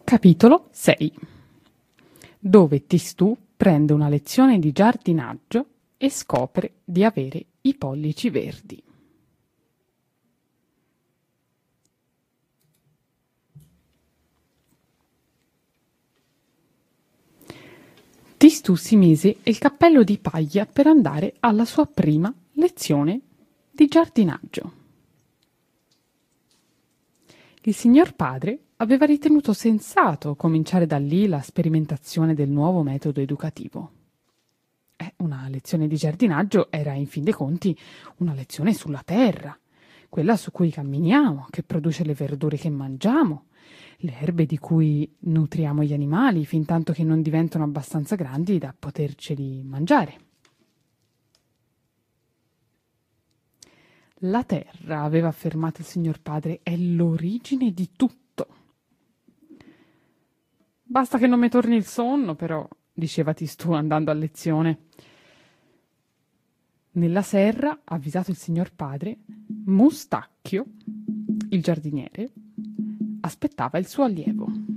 Capitolo 6, dove Tistù prende una lezione di giardinaggio e scopre di avere i pollici verdi. Tistù si mise il cappello di paglia per andare alla sua prima lezione di giardinaggio. Il signor padre aveva ritenuto sensato cominciare da lì la sperimentazione del nuovo metodo educativo. Una lezione di giardinaggio era in fin dei conti una lezione sulla terra, quella su cui camminiamo, che produce le verdure che mangiamo, le erbe di cui nutriamo gli animali fin tanto che non diventano abbastanza grandi da poterceli mangiare. La terra, aveva affermato il signor padre, è l'origine di tutto. Basta che non mi torni il sonno, però, diceva Tistù andando a lezione. Nella serra, avvisato il signor padre, Mustacchio, il giardiniere, aspettava il suo allievo.